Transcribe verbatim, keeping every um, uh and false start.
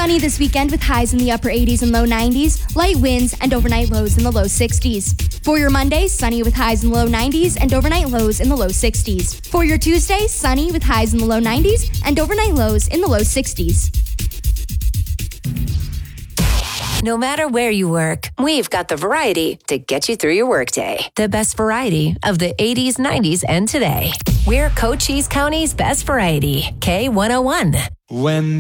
Sunny this weekend with highs in the upper eighties and low nineties, light winds, and overnight lows in the low sixties. For your Monday, sunny with highs in the low nineties and overnight lows in the low sixties. For your Tuesday, sunny with highs in the low nineties and overnight lows in the low sixties. No matter where you work, we've got the variety to get you through your workday. The best variety of the eighties, nineties, and today. We're Cochise County's best variety. K one oh one. When